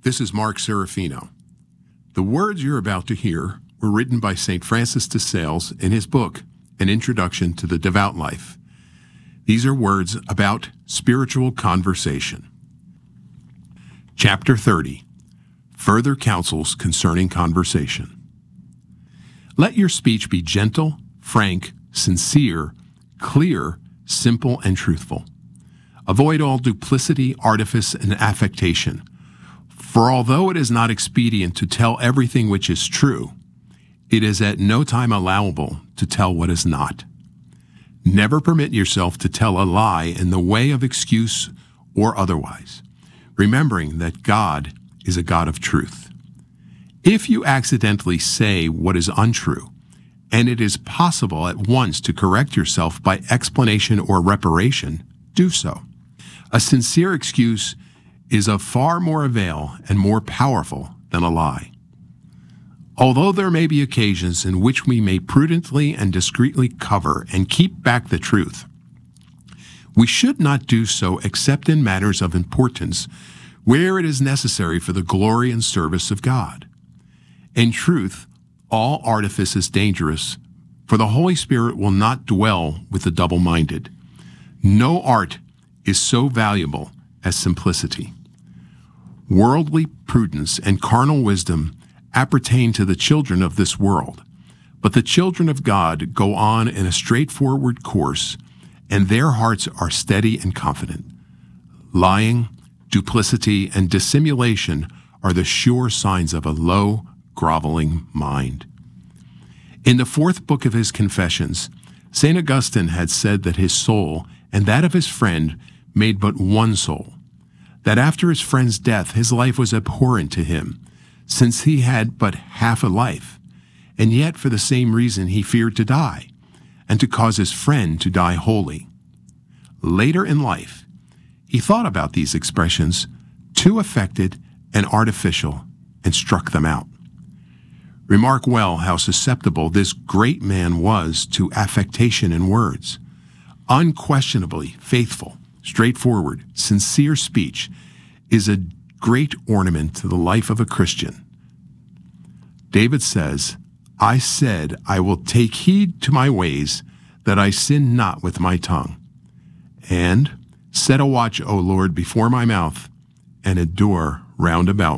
This is Mark Serafino. The words you're about to hear were written by St. Francis de Sales in his book, An Introduction to the Devout Life. These are words about spiritual conversation. Chapter 30. Further Counsels Concerning Conversation. Let your speech be gentle, frank, sincere, clear, simple, and truthful. Avoid all duplicity, artifice, and affectation. For although it is not expedient to tell everything which is true, it is at no time allowable to tell what is not. Never permit yourself to tell a lie in the way of excuse or otherwise, remembering that God is a God of truth. If you accidentally say what is untrue, and it is possible at once to correct yourself by explanation or reparation, do so. A sincere excuse is of far more avail and more powerful than a lie. Although there may be occasions in which we may prudently and discreetly cover and keep back the truth, we should not do so except in matters of importance where it is necessary for the glory and service of God. In truth, all artifice is dangerous, for the Holy Spirit will not dwell with the double-minded. No art is so valuable as simplicity. Worldly prudence and carnal wisdom appertain to the children of this world, but the children of God go on in a straightforward course, and their hearts are steady and confident. Lying, duplicity, and dissimulation are the sure signs of a low, groveling mind. In the fourth book of his Confessions, St. Augustine had said that his soul and that of his friend made but one soul, that after his friend's death his life was abhorrent to him, since he had but half a life, and yet for the same reason he feared to die, and to cause his friend to die wholly. Later in life, he thought about these expressions, too affected and artificial, and struck them out. Remark well how susceptible this great man was to affectation in words. Unquestionably faithful, straightforward, sincere speech is a great ornament to the life of a Christian. David says, I said, I will take heed to my ways, that I sin not with my tongue. And set a watch, O Lord, before my mouth, and a door round about